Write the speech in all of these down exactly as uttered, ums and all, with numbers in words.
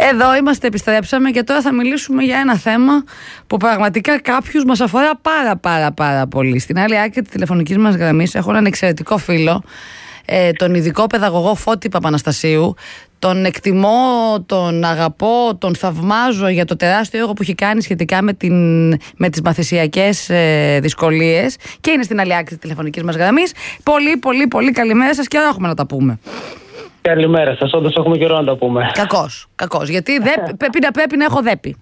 Εδώ είμαστε, επιστρέψαμε και τώρα θα μιλήσουμε για ένα θέμα που πραγματικά κάποιους μας αφορά πάρα πάρα πάρα πολύ. Στην άλλη άκρη της τηλεφωνικής μας γραμμής έχω έναν εξαιρετικό φίλο, ε, τον ειδικό παιδαγωγό Φώτη Παπαναστασίου. Τον εκτιμώ, τον αγαπώ, τον θαυμάζω για το τεράστιο έργο που έχει κάνει σχετικά με, την, με τις μαθησιακές ε, δυσκολίες και είναι στην άλλη άκρη της τηλεφωνικής μας γραμμής. Πολύ πολύ πολύ καλημέρα σας και ώρα έχουμε να τα πούμε. Καλημέρα σας, όντως έχουμε καιρό να τα πούμε. Κακός, κακός, γιατί δεν, πρέπει, να, πρέπει να έχω δέπη.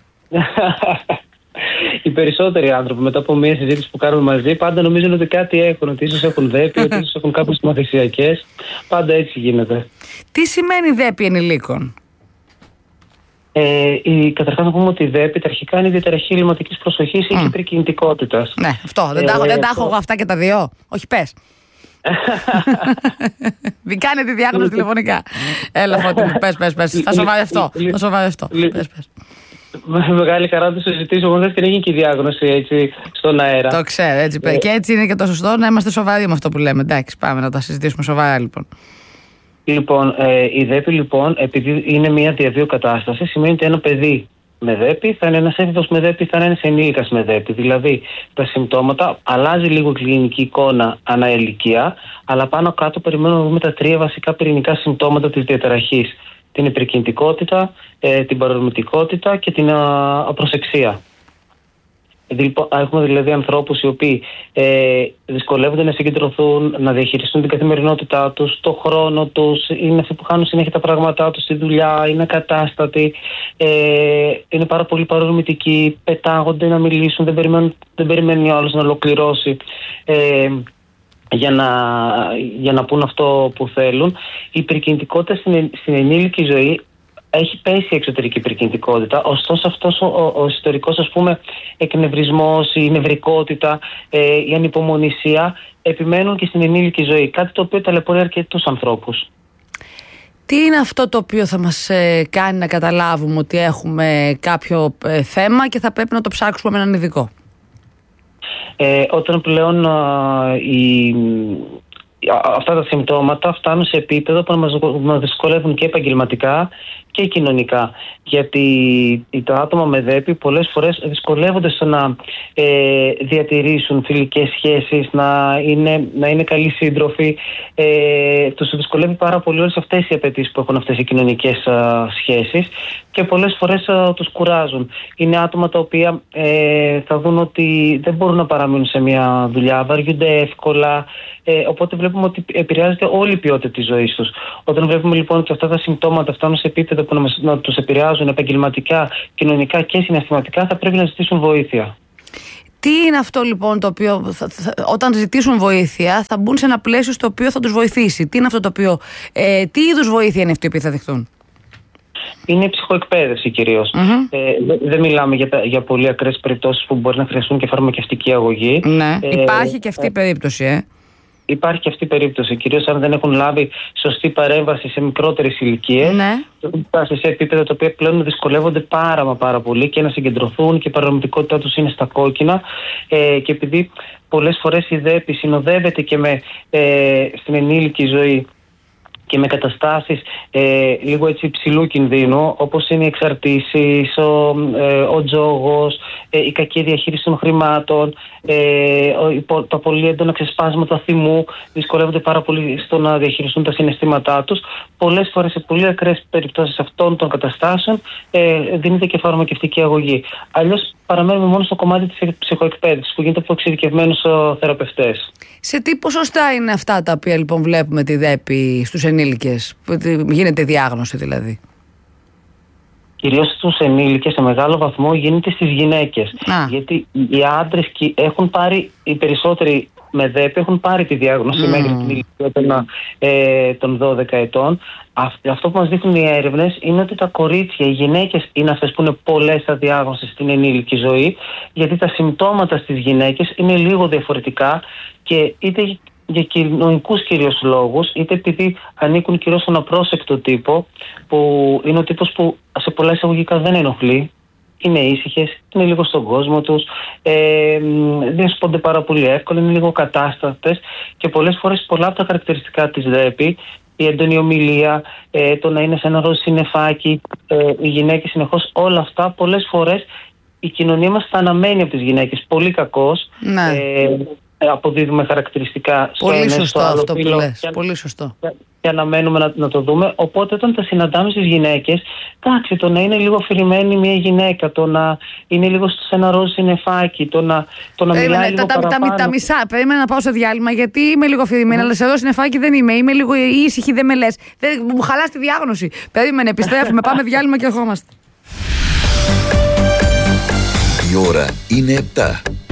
Οι περισσότεροι άνθρωποι μετά από μια συζήτηση που κάνουμε μαζί πάντα νομίζουν ότι κάτι έχουν, ότι ίσως έχουν δέπη, ότι ίσως έχουν κάποιες μαθησιακές. Πάντα έτσι γίνεται. Τι σημαίνει δέπη ενηλίκων? Ε, η, καταρχάς να πούμε ότι η δέπη τα αρχικά είναι η διαταραχή ελλειμματικής προσοχής ή mm. υπερκινητικότητας. Ναι, αυτό. Δεν, ε, τα, δεν τα έχω εγώ αυτά και τα δύο. Όχι, πες. Μην κάνετε τη διάγνωση τηλεφωνικά. Έλα, Φώτη μου, πες, πες, πες. Θα σοβαρευτώ. Θα σοβαρευτώ. Πες, πες. Με μεγάλη χαρά να το συζητήσω. Όμως δεν έγινε και η διάγνωση έτσι στον αέρα. Το ξέρω, έτσι. Ε, και έτσι είναι και το σωστό να είμαστε σοβαροί με αυτό που λέμε. Εντάξει, πάμε να τα συζητήσουμε σοβαρά λοιπόν. Λοιπόν, ε, η δέπη λοιπόν, επειδή είναι μια διαβίω κατάσταση, σημαίνει ότι ένα παιδί με δέπη θα είναι ένας έφηβος με δέπη, θα είναι ένας ενήλικας με δέπη. Δηλαδή τα συμπτώματα, αλλάζει λίγο η κλινική εικόνα ανά ηλικία, αλλά πάνω κάτω περιμένουμε να δούμε τα τρία βασικά πυρηνικά συμπτώματα της διαταραχής. Την υπερκινητικότητα, ε, την παρορμητικότητα και την α, απροσεξία. Έχουμε δηλαδή ανθρώπους οι οποίοι ε, δυσκολεύονται να συγκεντρωθούν, να διαχειριστούν την καθημερινότητά τους, το χρόνο τους, είναι αυτοί που χάνουν συνέχεια τα πράγματά τους στη δουλειά, είναι ακατάστατοι, ε, είναι πάρα πολύ παρορμητικοί, πετάγονται να μιλήσουν, δεν περιμένουν, δεν περιμένει ο άλλος να ολοκληρώσει ε, για να, για να πούν αυτό που θέλουν. Η υπερκινητικότητα στην, στην ενήλικη ζωή έχει πέσει η εξωτερική υπερκινητικότητα, ωστόσο αυτός ο, ο, ο ιστορικός, ας πούμε, εκνευρισμός, η νευρικότητα, ε, η ανυπομονησία επιμένουν και στην ενήλικη ζωή, κάτι το οποίο ταλαιπωρεί αρκετούς ανθρώπους. Τι είναι αυτό το οποίο θα μας ε, κάνει να καταλάβουμε ότι έχουμε κάποιο ε, θέμα και θα πρέπει να το ψάξουμε με έναν ειδικό? Ε, όταν πλέον ε, η... αυτά τα συμπτώματα φτάνουν σε επίπεδο που μας δυσκολεύουν και επαγγελματικά και κοινωνικά. Γιατί τα άτομα με δέπη πολλές φορές δυσκολεύονται στο να ε, διατηρήσουν φιλικές σχέσεις, να είναι, να είναι καλοί σύντροφοι. Ε, τους δυσκολεύει πάρα πολύ όλες αυτές οι απαιτήσεις που έχουν αυτές οι κοινωνικές α, σχέσεις και πολλές φορές α, τους κουράζουν. Είναι άτομα τα οποία ε, θα δουν ότι δεν μπορούν να παραμείνουν σε μια δουλειά, βαριούνται εύκολα. Ε, οπότε βλέπουμε ότι επηρεάζεται όλη η ποιότητα της ζωής τους. Όταν βλέπουμε λοιπόν ότι αυτά τα συμπτώματα φτάνουν σε επίπεδο που να, μας, να τους επηρεάζουν επαγγελματικά, κοινωνικά και συναισθηματικά, θα πρέπει να ζητήσουν βοήθεια. Τι είναι αυτό λοιπόν το οποίο θα, θα, όταν ζητήσουν βοήθεια θα μπουν σε ένα πλαίσιο στο οποίο θα τους βοηθήσει? Τι είναι αυτό το οποίο, ε, τι είδους βοήθεια είναι αυτή που θα δεχτούν? Είναι η ψυχοεκπαίδευση κυρίως. Mm-hmm. Ε, δεν δε μιλάμε για, τα, για πολύ ακραίες περιπτώσεις που μπορεί να χρειαστούν και φαρμακευτική αγωγή. Ναι, ε, υπάρχει και αυτή η περίπτωση, ε. Υπάρχει και αυτή η περίπτωση, κυρίως αν δεν έχουν λάβει σωστή παρέμβαση σε μικρότερες ηλικίες. Ναι. Έχουν φτάσει σε επίπεδα τα οποία πλέον δυσκολεύονται πάρα μα πάρα πολύ και να συγκεντρωθούν και η παρορμητικότητά τους είναι στα κόκκινα. Ε, και επειδή πολλές φορές η δέπη συνοδεύεται και με, ε, στην ενήλικη ζωή και με καταστάσεις ε, λίγο έτσι υψηλού κινδύνου, όπως είναι οι εξαρτήσεις, ο, ε, ο τζόγος, ε, η κακή διαχείριση των χρημάτων, ε, ο, τα πολύ έντονα ξεσπάσματα θυμού, δυσκολεύονται πάρα πολύ στο να διαχειριστούν τα συναισθήματά τους. Πολλές φορές σε πολύ ακραίες περιπτώσεις αυτών των καταστάσεων ε, δίνεται και φαρμακευτική αγωγή. Αλλιώς παραμένουμε μόνο στο κομμάτι της ψυχοεκπαίδευσης που γίνεται από εξειδικευμένους θεραπευτές. Σε τι ποσοστά είναι αυτά τα οποία λοιπόν βλέπουμε τη δέπη στους ενήλικες, που γίνεται διάγνωση δηλαδή? Κυρίως στους ενήλικες σε μεγάλο βαθμό γίνεται στις γυναίκες. Α. Γιατί οι άντρες έχουν πάρει, οι περισσότεροι με δέπη έχουν πάρει τη διάγνωση mm. μέχρι την ηλικία ε, των δώδεκα ετών. Αυτό που μας δείχνουν οι έρευνες είναι ότι τα κορίτσια, οι γυναίκες είναι αυτές που είναι πολλές αδιάγνωστες στην ενήλικη ζωή, γιατί τα συμπτώματα στις γυναίκες είναι λίγο διαφορετικά και είτε για κοινωνικούς κυρίως λόγους, είτε επειδή ανήκουν κυρίως στον απρόσεκτο τύπο, που είναι ο τύπος που σε πολλά εισαγωγικά δεν ενοχλεί, είναι ήσυχες, είναι λίγο στον κόσμο τους, ε, δεν σπόνται πάρα πολύ εύκολα, είναι λίγο κατάστατες και πολλές φορές πολλά από τα χαρακτηριστικά της δέπη η έντονη ομιλία, ε, το να είναι σε ένα ροζ συννεφάκι, ε, οι γυναίκες συνεχώς, όλα αυτά πολλές φορές η κοινωνία μας θα αναμένει από τις γυναίκες πολύ κακώς. Ναι. Ε, αποδίδουμε χαρακτηριστικά στο πολύ ένα, σωστό στο άλλο αυτό φύλλο, που λες. και, Πολύ σωστό. Και, και αναμένουμε να, να το δούμε. Οπότε όταν τα συναντάμε στις γυναίκες, εντάξει, το να είναι λίγο αφηρημένη μια γυναίκα, το να είναι λίγο σε ένα ροζ συννεφάκι, το να, το να Περίμενε, μιλάει λίγο τα, παραπάνω. Τα, τα μισά, περίμενα να πάω σε διάλειμμα, γιατί είμαι λίγο αφηρημένη, mm. αλλά σε ροζ συννεφάκι δεν είμαι. Είμαι λίγο ήσυχη, δεν με λες. Δεν, μου χαλάς τη διάγνωση. Περίμενε, επιστρέφουμε, πάμε διάλειμμα και ερχόμαστε. Η ώρα είναι επτά.